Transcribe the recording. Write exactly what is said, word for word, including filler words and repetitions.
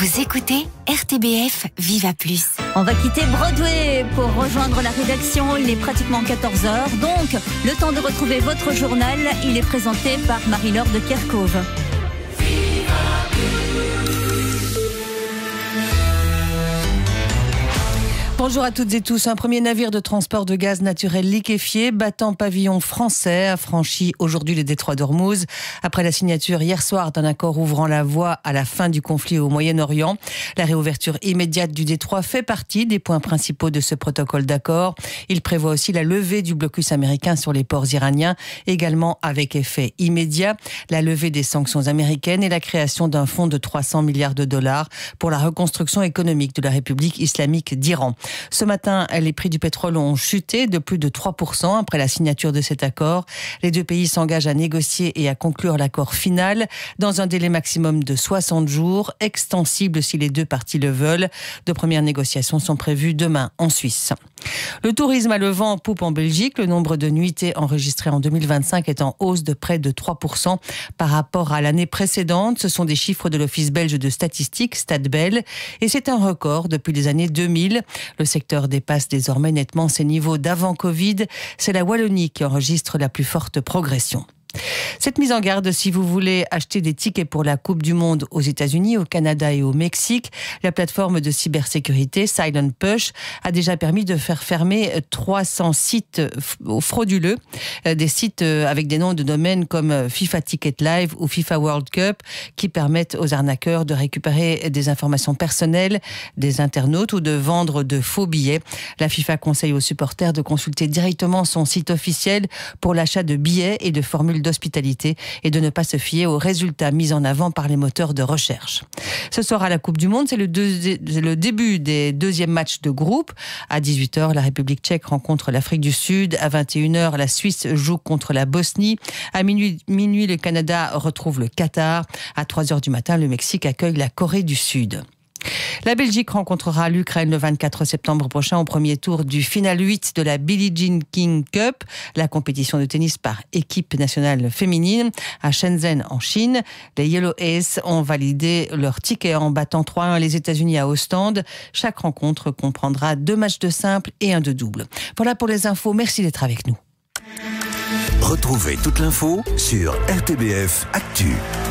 Vous écoutez R T B F Viva Plus. On va quitter Broadway pour rejoindre la rédaction. Il est pratiquement quatorze heures. Donc, le temps de retrouver votre journal. Il est présenté par Marie-Laure de Kerkhove. Bonjour à toutes et tous. Un premier navire de transport de gaz naturel liquéfié battant pavillon français a franchi aujourd'hui le détroit d'Ormuz après la signature hier soir d'un accord ouvrant la voie à la fin du conflit au Moyen-Orient. La réouverture immédiate du détroit fait partie des points principaux de ce protocole d'accord. Il prévoit aussi la levée du blocus américain sur les ports iraniens, également avec effet immédiat, la levée des sanctions américaines et la création d'un fonds de trois cents milliards de dollars pour la reconstruction économique de la République islamique d'Iran. Ce matin, les prix du pétrole ont chuté de plus de trois pour cent après la signature de cet accord. Les deux pays s'engagent à négocier et à conclure l'accord final dans un délai maximum de soixante jours, extensible si les deux parties le veulent. De premières négociations sont prévues demain en Suisse. Le tourisme a le vent en poupe en Belgique. Le nombre de nuitées enregistrées en deux mille vingt-cinq est en hausse de près de trois pour cent par rapport à l'année précédente. Ce sont des chiffres de l'Office belge de statistique, Stadbel, et c'est un record depuis les années deux mille. Le secteur dépasse désormais nettement ses niveaux d'avant-Covid. C'est la Wallonie qui enregistre la plus forte progression. Cette mise en garde, si vous voulez acheter des tickets pour la Coupe du Monde aux États-Unis, au Canada et au Mexique, la plateforme de cybersécurité Silent Push a déjà permis de faire fermer trois cents sites frauduleux, des sites avec des noms de domaines comme FIFA Ticket Live ou FIFA World Cup, qui permettent aux arnaqueurs de récupérer des informations personnelles des internautes ou de vendre de faux billets. La FIFA conseille aux supporters de consulter directement son site officiel pour l'achat de billets et de formules d'hospitalité et de ne pas se fier aux résultats mis en avant par les moteurs de recherche. Ce soir à la Coupe du Monde, c'est le, deux, le début des deuxièmes matchs de groupe. À dix-huit heures, la République tchèque rencontre l'Afrique du Sud. À vingt et une heures, la Suisse joue contre la Bosnie. À minuit, minuit, le Canada retrouve le Qatar. À trois heures du matin, le Mexique accueille la Corée du Sud. La Belgique rencontrera l'Ukraine le vingt-quatre septembre prochain au premier tour du Final huit de la Billie Jean King Cup, la compétition de tennis par équipe nationale féminine à Shenzhen en Chine. Les Yellow Aces ont validé leur ticket en battant trois à un les États-Unis à Ostende. Chaque rencontre comprendra deux matchs de simple et un de double. Voilà pour les infos. Merci d'être avec nous. Retrouvez toute l'info sur R T B F Actu.